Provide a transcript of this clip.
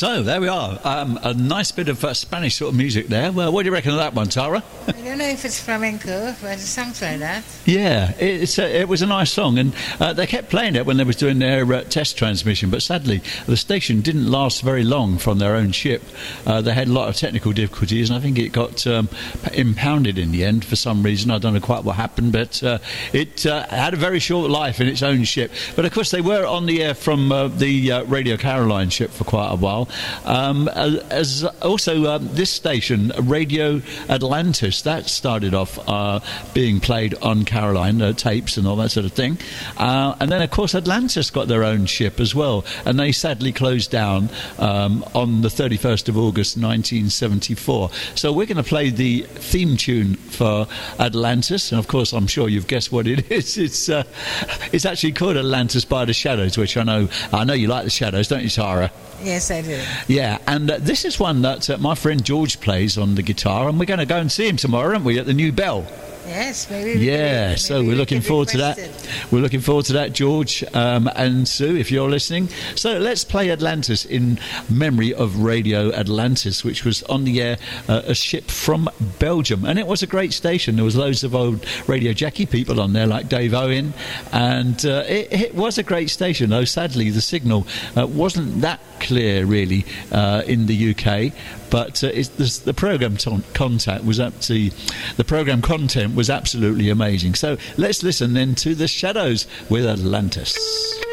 So there we are, a nice bit of Spanish sort of music there. Well, what do you reckon of that one, Tara? I don't know if it's flamenco, but it sounds like that. Yeah, it was a nice song, and they kept playing it when they was doing their test transmission, but sadly the station didn't last very long from their own ship. They had a lot of technical difficulties, and I think it got impounded in the end for some reason. I don't know quite what happened, but it had a very short life in its own ship. But of course they were on the air from the Radio Caroline ship for quite a while. As also this station, Radio Atlantis, that started off being played on Caroline tapes and all that sort of thing, and then of course Atlantis got their own ship as well, and they sadly closed down on the 31st of August 1974. So we're going to play the theme tune for Atlantis, and of course I'm sure you've guessed what it is. It's actually called Atlantis by the Shadows, which I know you like the Shadows, don't you, Tara? Yes, I do. Yeah, and this is one that my friend George plays on the guitar, and we're going to go and see him tomorrow, aren't we, at the New Bell? Yes, maybe. Yeah, so we're looking forward to that. We're looking forward to that, George and Sue, if you're listening. So let's play Atlantis in memory of Radio Atlantis, which was on the air, a ship from Belgium. And it was a great station. There was loads of old Radio Jackie people on there, like Dave Owen. And it was a great station, though sadly the signal wasn't that clear, really, in the UK. But the programme content was absolutely amazing. So let's listen then to The Shadows with Atlantis.